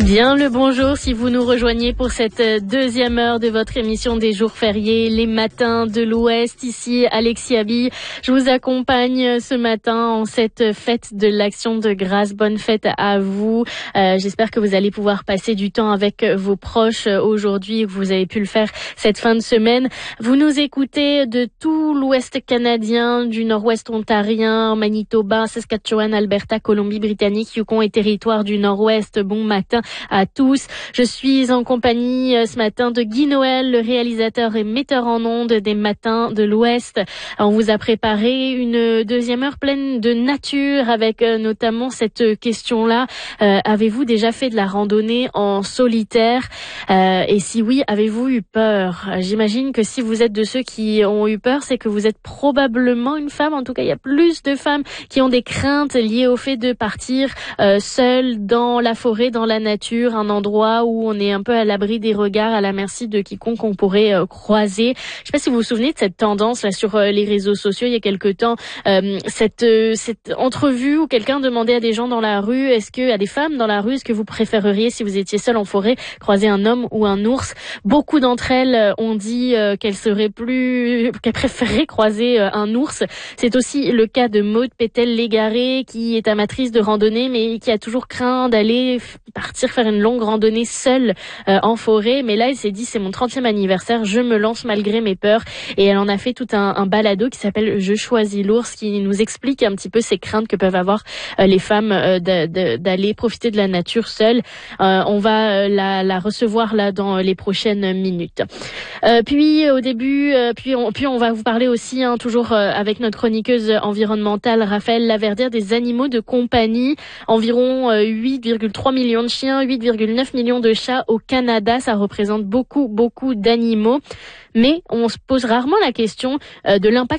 Bien le bonjour si vous nous rejoignez pour cette deuxième heure de votre émission des jours fériés, les matins de l'Ouest. Ici Alexis Abi, je vous accompagne ce matin en cette fête de l'Action de grâce. Bonne fête à vous. J'espère que vous allez pouvoir passer du temps avec vos proches aujourd'hui, que vous avez pu le faire cette fin de semaine. Vous nous écoutez de tout l'Ouest canadien, du Nord-Ouest ontarien, Manitoba, Saskatchewan, Alberta, Colombie-Britannique, Yukon et territoire du Nord-Ouest. Bon matin à tous. Je suis en compagnie ce matin de Guy Noël, le réalisateur et metteur en ondes des Matins de l'Ouest. On vous a préparé une deuxième heure pleine de nature avec notamment cette question-là. Avez-vous déjà fait de la randonnée en solitaire? Et si oui, avez-vous eu peur? J'imagine que si vous êtes de ceux qui ont eu peur, c'est que vous êtes probablement une femme. En tout cas, il y a plus de femmes qui ont des craintes liées au fait de partir seule dans la forêt, dans la nature, un endroit où on est un peu à l'abri des regards, à la merci de quiconque on pourrait croiser. Je sais pas si vous vous souvenez de cette tendance là sur les réseaux sociaux il y a quelque temps, cette entrevue où quelqu'un demandait à des gens dans la rue, à des femmes dans la rue, est-ce que vous préféreriez, si vous étiez seule en forêt, croiser un homme ou un ours? Beaucoup d'entre elles ont dit qu'elles préféraient croiser un ours. C'est aussi le cas de Maude Pétel-Légaré, qui est amatrice de randonnée mais qui a toujours craint d'aller partir faire une longue randonnée seule en forêt. Mais là, elle s'est dit, c'est mon 30e anniversaire, je me lance malgré mes peurs. Et elle en a fait tout un balado qui s'appelle Je choisis l'ours, qui nous explique un petit peu ces craintes que peuvent avoir les femmes d'aller profiter de la nature seule. On va la recevoir là dans les prochaines minutes. Puis au début, puis on va vous parler aussi, toujours avec notre chroniqueuse environnementale Raphaël Laverdière, des animaux de compagnie. Environ 8,3 millions de chiens, 8,9 millions de chats au Canada. Ça représente beaucoup d'animaux. Mais on se pose rarement la question de l'impact